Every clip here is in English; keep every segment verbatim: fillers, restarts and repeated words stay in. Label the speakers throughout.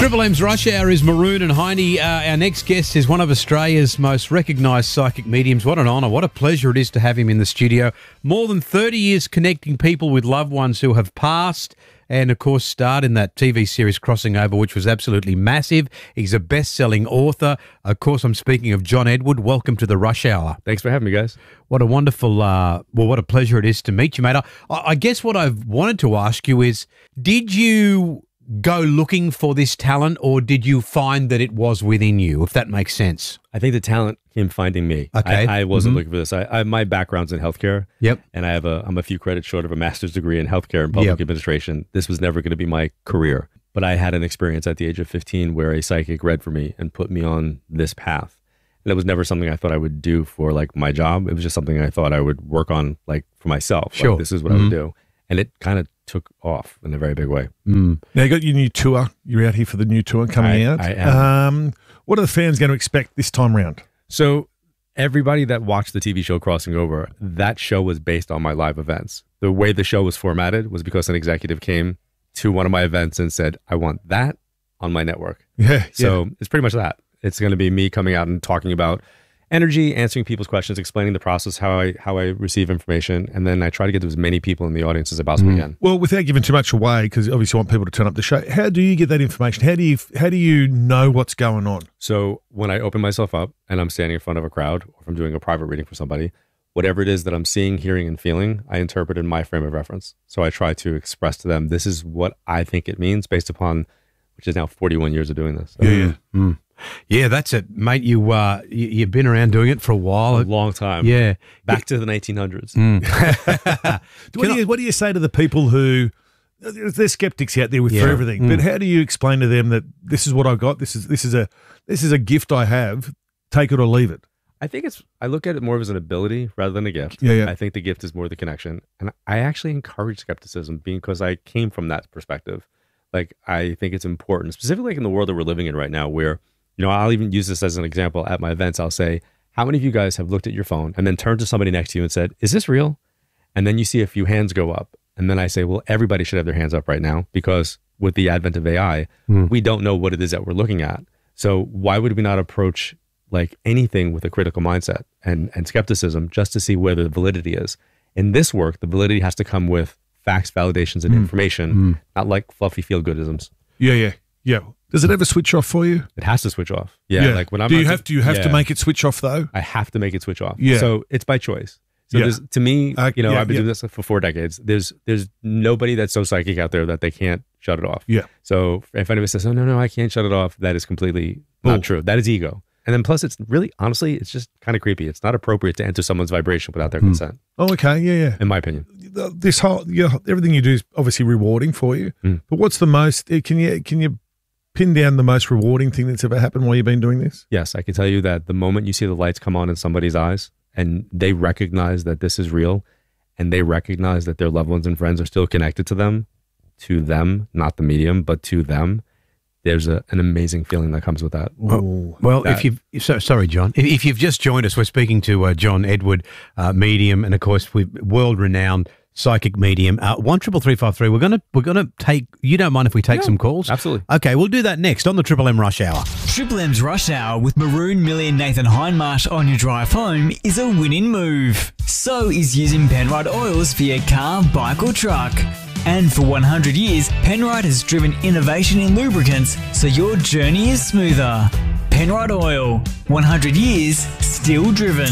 Speaker 1: Triple M's Rush Hour is Maroon and Heine. Uh, our next guest is one of Australia's most recognised psychic mediums. What an honour. What a pleasure it is to have him in the studio. More than thirty years connecting people with loved ones who have passed, and, of course, starred in that T V series Crossing Over, which was absolutely massive. He's a best-selling author. Of course, I'm speaking of John Edward. Welcome to the Rush Hour.
Speaker 2: Thanks for having me, guys.
Speaker 1: What a wonderful, uh, well, what a pleasure it is to meet you, mate. I, I guess what I've wanted to ask you is, did you go looking for this talent, or did you find that it was within you, if that makes sense?
Speaker 2: I think the talent came finding me.
Speaker 1: Okay.
Speaker 2: I, I wasn't
Speaker 1: Mm-hmm.
Speaker 2: looking for this. I, I my background's in healthcare.
Speaker 1: Yep.
Speaker 2: And I have a I'm a few credits short of a master's degree in healthcare and public
Speaker 1: Yep.
Speaker 2: administration. This was never going to be my career. But I had an experience at the age of fifteen where a psychic read for me and put me on this path. And it was never something I thought I would do for like my job. It was just something I thought I would work on like for myself.
Speaker 1: Sure.
Speaker 2: Like, this is what
Speaker 1: Mm-hmm.
Speaker 2: I would do. And it kind of took off in a very big way.
Speaker 1: Mm.
Speaker 3: Now you got your new tour. You're out here for the new tour coming
Speaker 2: I-
Speaker 3: out.
Speaker 2: I am.
Speaker 3: Um, what are the fans going to expect this time round?
Speaker 2: So everybody that watched the T V show Crossing Over, that show was based on my live events. The way the show was formatted was because an executive came to one of my events and said, I want that on my network.
Speaker 3: Yeah.
Speaker 2: So it's pretty much that. It's going to be me coming out and talking about energy, answering people's questions, explaining the process, how I how I receive information, and then I try to get to as many people in the audience as I possibly can.
Speaker 3: Well, without giving too much away, because obviously you want people to turn up the show. How do you get that information? How do you how do you know what's going on?
Speaker 2: So when I open myself up and I'm standing in front of a crowd, or if I'm doing a private reading for somebody, whatever it is that I'm seeing, hearing, and feeling, I interpret in my frame of reference. So I try to express to them, this is what I think it means based upon, which is now forty-one years of doing this. So,
Speaker 3: Yeah.
Speaker 1: Mm. Yeah, that's it, mate. You, uh, you, you've been around doing it for a while.
Speaker 2: A long time.
Speaker 1: Yeah.
Speaker 2: Back to the nineteen hundreds.
Speaker 1: Mm.
Speaker 3: What do, you, what do you say to the people who there's skeptics out there with
Speaker 1: Yeah.
Speaker 3: for everything?
Speaker 1: Mm.
Speaker 3: But how do you explain to them that this is what I got? This is this is a this is a gift I have. Take it or leave it.
Speaker 2: I think it's, I look at it more as an ability rather than a gift.
Speaker 3: Yeah, yeah.
Speaker 2: I think the gift is more the connection. And I actually encourage skepticism because I came from that perspective. Like, I think it's important, specifically like in the world that we're living in right now, where, you know, I'll even use this as an example at my events. I'll say, how many of you guys have looked at your phone and then turned to somebody next to you and said, is this real? And then you see a few hands go up. And then I say, well, everybody should have their hands up right now, because with the advent of A I,
Speaker 1: Mm.
Speaker 2: we don't know what it is that we're looking at. So why would we not approach like anything with a critical mindset and, and skepticism just to see where the validity is? In this work, the validity has to come with facts, validations, and information, not like fluffy feel-goodisms.
Speaker 3: Yeah, yeah, yeah. Does it ever switch off for you?
Speaker 2: It has to switch off. Yeah, like when I'm
Speaker 3: do you
Speaker 2: not-
Speaker 3: have to you have to
Speaker 2: yeah.
Speaker 3: make it switch off though?
Speaker 2: I have to make it switch off.
Speaker 3: Yeah.
Speaker 2: So it's by choice. So
Speaker 3: Yeah.
Speaker 2: there's, to me,
Speaker 3: Uh,
Speaker 2: you know,
Speaker 3: yeah,
Speaker 2: I've been
Speaker 3: yeah.
Speaker 2: doing this for four decades. There's there's nobody that's so psychic out there that they can't shut it off.
Speaker 3: Yeah.
Speaker 2: So if anyone says, oh, no, no, I can't shut it off, that is completely not
Speaker 3: Bull.
Speaker 2: true. That is ego. And then plus it's really, honestly, it's just kind of creepy. It's not appropriate to enter someone's vibration without their consent,
Speaker 3: Oh, okay, yeah, yeah.
Speaker 2: in my opinion.
Speaker 3: This whole you know, everything you do is obviously rewarding for you.
Speaker 2: Mm.
Speaker 3: But what's the most? eh, Can you can you pin down the most rewarding thing that's ever happened while you've been doing this?
Speaker 2: Yes, I can tell you that the moment you see the lights come on in somebody's eyes and they recognize that this is real and they recognize that their loved ones and friends are still connected to them, to them, not the medium, but to them, there's a, an amazing feeling that comes with that.
Speaker 3: Ooh.
Speaker 1: Well,
Speaker 2: That-
Speaker 1: if you've so, sorry, John, if, if you've just joined us, we're speaking to uh, John Edward, uh, medium, and of course, we world-renowned psychic medium. Uh, one triple three five three. We're gonna we're gonna take. You don't mind if we take some calls?
Speaker 2: absolutely.
Speaker 1: Okay, we'll do that next on the Triple M Rush Hour.
Speaker 4: Triple M's Rush Hour with Maroon, Millie and Nathan Hindmarsh on your drive home is a winning move. So is using Penrite oils for your car, bike or truck. And for one hundred years, Penrite has driven innovation in lubricants so your journey is smoother. Penrite Oil, one hundred years, still driven.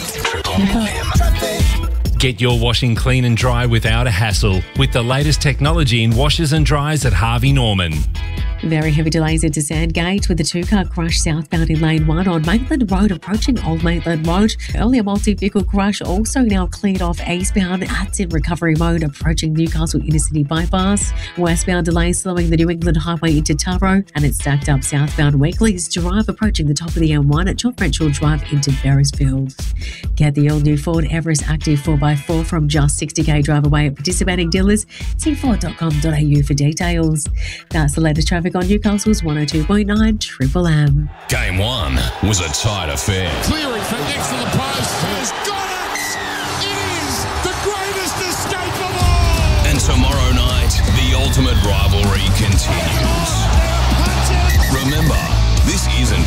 Speaker 5: Get your washing clean and dry without a hassle with the latest technology in washers and dryers at Harvey Norman.
Speaker 6: Very heavy delays into Sandgate with the two-car crash southbound in lane one on Maitland Road approaching Old Maitland Road. Earlier multi-vehicle crash also now cleared off eastbound. That's in recovery mode approaching Newcastle Inner City Bypass. Westbound delays slowing the New England Highway into Taro, and it's stacked up southbound Weekleys Drive approaching the top of the M one at John Frenchall Drive into Beresfield. Get the all-new Ford Everest Active four by four from just sixty k drive away at participating dealers. See ford dot com dot a u for details. That's the latest traffic on Newcastle's one oh two point nine Triple M.
Speaker 7: Game one was a tight affair.
Speaker 8: Clearing from next to the post. Has got it! It is the greatest escape of all!
Speaker 7: And tomorrow night, the ultimate rivalry continues.
Speaker 8: Hutchins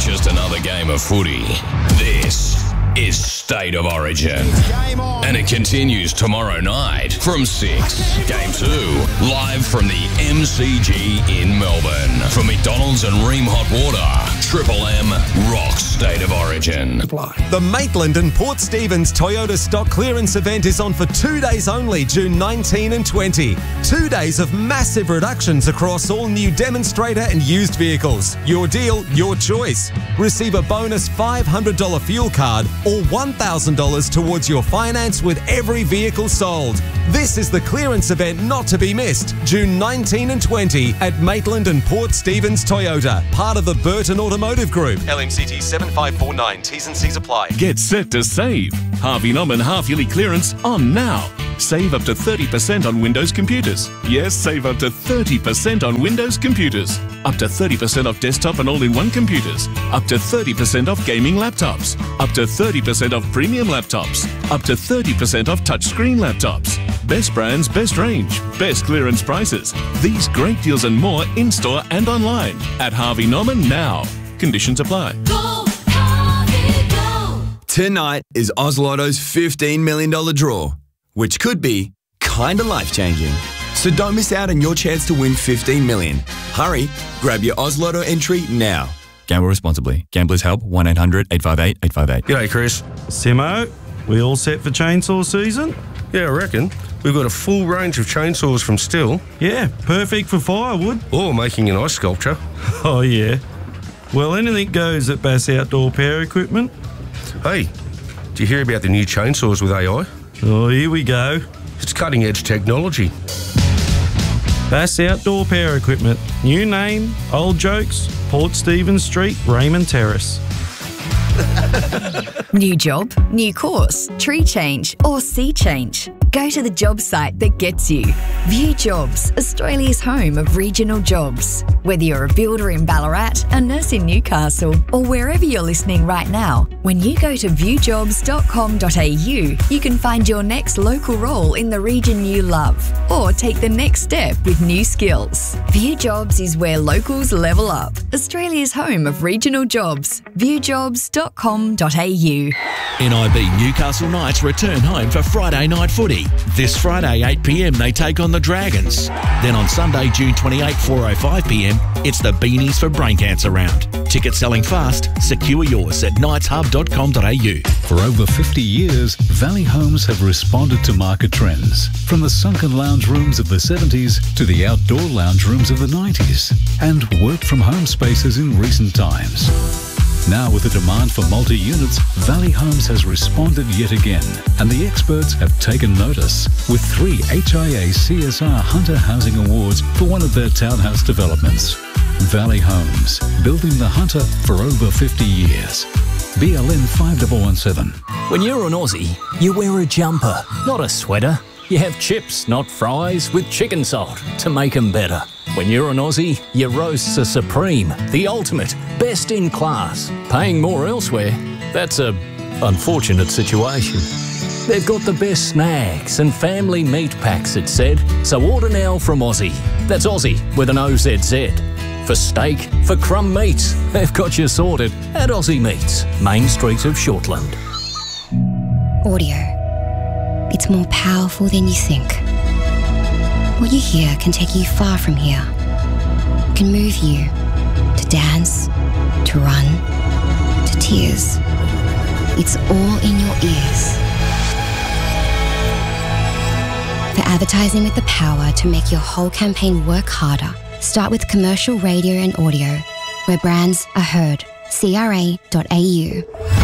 Speaker 7: just another game of footy. This is State of Origin. And it continues tomorrow night from six. Game two, live from the M C G in Melbourne. From McDonald's and Ream Hot Water, Triple M rocks State of Origin.
Speaker 9: The Maitland and Port Stephens Toyota stock clearance event is on for two days only, June nineteenth and twentieth. Two days of massive reductions across all new demonstrator and used vehicles. Your deal, your choice. Receive a bonus five hundred dollars fuel card or one thousand dollars towards your finance with every vehicle sold. This is the clearance event not to be missed, June nineteenth and twentieth at Maitland and Port Stephens Toyota, part of the Burton Automotive Group. L M C T seven five four nine, T's and C's apply.
Speaker 10: Get set to save. Harvey Norman half-yearly clearance on now. Save up to thirty percent on Windows computers. Yes, save up to thirty percent on Windows computers. Up to thirty percent off desktop and all-in-one computers. Up to thirty percent off gaming laptops. Up to thirty percent off premium laptops. Up to thirty percent off touchscreen laptops. Best brands, best range, best clearance prices. These great deals and more in-store and online at Harvey Norman now. Conditions apply.
Speaker 11: Go, Harvey, go. Tonight is Oz Lotto's fifteen million dollars draw, which could be kinda life-changing. So don't miss out on your chance to win fifteen million dollars. Hurry, grab your Oz Lotto entry now. Gamble responsibly. Gamblers Help, one eight hundred eight five eight eight five eight.
Speaker 12: G'day, Chris. Simo, we all set for chainsaw season?
Speaker 13: Yeah, I reckon. We've got a full range of chainsaws from Stihl.
Speaker 12: Yeah, perfect for firewood.
Speaker 13: Or making an ice sculpture.
Speaker 12: Oh, yeah. Well, anything goes at Bass Outdoor Power Equipment.
Speaker 13: Hey, do you hear about the new chainsaws with A I?
Speaker 12: Oh, here we go.
Speaker 13: It's cutting-edge technology.
Speaker 12: Bass Outdoor Power Equipment. New name, old jokes, Port Stephens Street, Raymond Terrace.
Speaker 14: New job, new course, tree change or sea change. Go to the job site that gets you. View Jobs, Australia's home of regional jobs. Whether you're a builder in Ballarat, a nurse in Newcastle, or wherever you're listening right now, when you go to view jobs dot com dot a u, you can find your next local role in the region you love, or take the next step with new skills. View Jobs is where locals level up. Australia's home of regional jobs. view jobs dot com dot a u.
Speaker 15: N I B Newcastle Knights return home for Friday night footy. This Friday, eight p m, they take on the Dragons. Then on Sunday, June twenty-eighth, four oh five p m, it's the Beanies for Brain Cancer round. Tickets selling fast. Secure yours at knights hub dot com dot a u.
Speaker 16: For over fifty years, Valley Homes have responded to market trends. From the sunken lounge rooms of the seventies to the outdoor lounge rooms of the nineties, and work from home spaces in recent times. Now with the demand for multi-units, Valley Homes has responded yet again, and the experts have taken notice with three H I A C S R Hunter Housing Awards for one of their townhouse developments. Valley Homes, building the Hunter for over fifty years. B L N five one one seven.
Speaker 17: When you're an Aussie, you wear a jumper, not a sweater. You have chips, not fries, with chicken salt to make them better. When you're an Aussie, your roasts are supreme, the ultimate, best in class. Paying more elsewhere, that's a unfortunate situation. They've got the best snacks and family meat packs, it said. So order now from Aussie. That's Aussie with an O Z Z. For steak, for crumb meats, they've got you sorted at Aussie Meats, Main Street of Shortland.
Speaker 18: Audio. It's more powerful than you think. What you hear can take you far from here. It can move you to dance, to run, to tears. It's all in your ears. For advertising with the power to make your whole campaign work harder, start with commercial radio and audio, where brands are heard. C R A dot A U.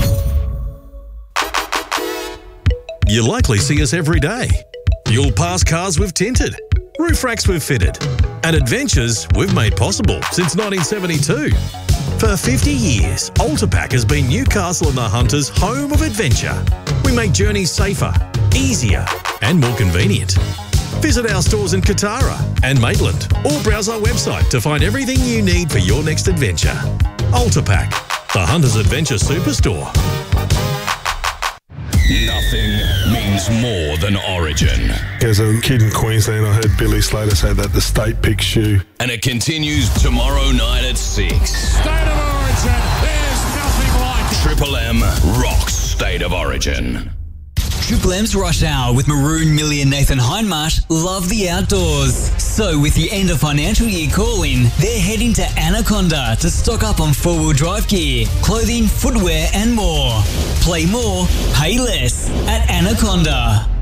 Speaker 15: You likely see us every day. You'll pass cars we've tinted, roof racks we've fitted, and adventures we've made possible since nineteen seventy-two. For fifty years, Ultrapack has been Newcastle and the Hunters' home of adventure. We make journeys safer, easier, and more convenient. Visit our stores in Katara and Maitland, or browse our website to find everything you need for your next adventure. Ultrapack, the Hunters Adventure Superstore.
Speaker 7: Nothing means more than Origin.
Speaker 19: As a kid in Queensland, I heard Billy Slater say that the state picks you.
Speaker 7: And it continues tomorrow night at six.
Speaker 8: State of Origin. Origin. There's nothing like it.
Speaker 7: Triple M rocks State of Origin.
Speaker 4: Triple M's Rush Hour with Maroon, Millie and Nathan Hindmarsh love the outdoors. So with the end of financial year call-in, they're heading to Anaconda to stock up on four-wheel drive gear, clothing, footwear and more. Play more, pay less at Anaconda.